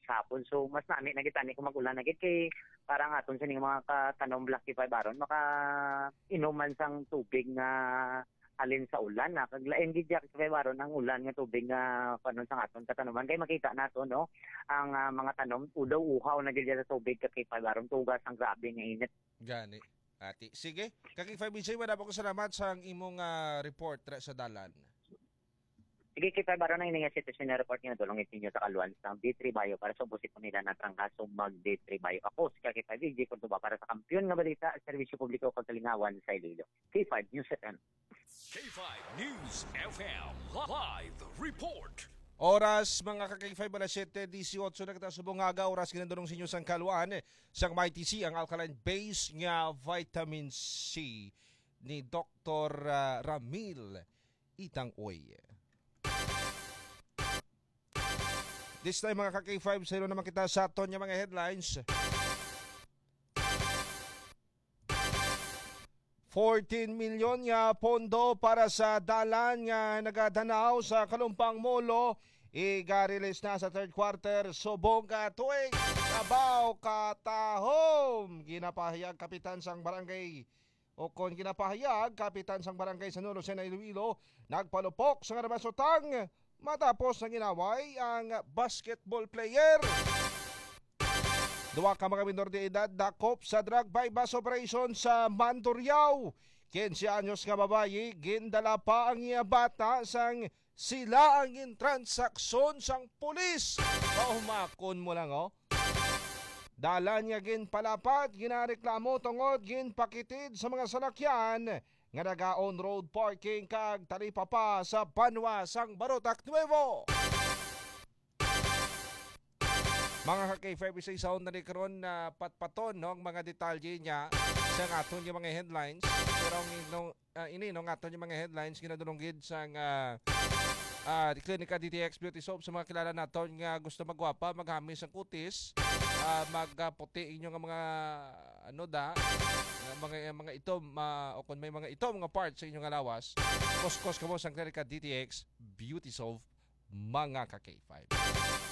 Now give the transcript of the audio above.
hapon. So mas nami na gitani kung magulan na gid kay parang aton sa ning mga katanom Black Kifay baron maka inuman sang tubig nga halin sa ulan na kaglain gid jak kay baron ang ulan nga tubig nga panon sang aton katanuman kay makita nato no ang mga tanom udaw uhaw na gid sa tubig kay baron tugas ang grabe nga init. Gani. Ati. Sige, Kaki 5 BJ, wala po ko salamat sa imong report sa dalan. Sige, kita baron ang ininga sitwasyon na report niyo tulong itinyo sa kaluan sa D3 Bayo para sa busit po nila na trangkaso mag D3 Bayo. Ako, si Kaki 5 BJ, kung ba para sa kampiyon nga balita, serbisyo publiko kong Kalingawan sa Iloilo. K5 News FM. K5 News FM Live Report. Oras mga Kaki 5 alas 7:18 na kita subong aga oras ginadurong sa inyo sang kaluan sang Mighty C ang alkaline base nga vitamin C ni Dr. Ramil Itangoy. This time mga Kaki 5 sa naman kita sa aton nga mga headlines. 14 milyon nga pondo para sa dalan nga nagadanaw sa Kalumpang Molo igarilis na sa third quarter subong ka tuig Davao Katahom. Ginapahayag kapitan sang barangay o kon ginapahayag kapitan sang barangay San Jose na Iloilo nagpalupok sa Ramasutang matapos na ginaway ang basketball player. Duwa ka mga minor de edad dakop sa drug bypass operation sa Mandurriao. 15 anyos nga babayi, gindala pa ang iya bata sang sila ang intransaksyon sang pulis. Paumakon mo lang oh. Dala niya ginpalapat, ginareklamo tungod ginpakitid sa mga salakyan nga naga-on road parking kag taripa pa sa Banwa sang Barotac Nuevo. Mga K5 sa sound na karon na patpaton no ang mga detalye niya sa aton yung mga headlines. Pero ini no aton yung mga headlines ginadulunggid sang Klinika DTX Beauty Soap sa mga kilala naton nga gusto magwapa, maghamis ang kutis, magputi inyo nga mga mga itom o kung may mga itom nga parts sa inyong lawas. Kuskos kamo sang Klinika DTX Beauty Soap mga K5.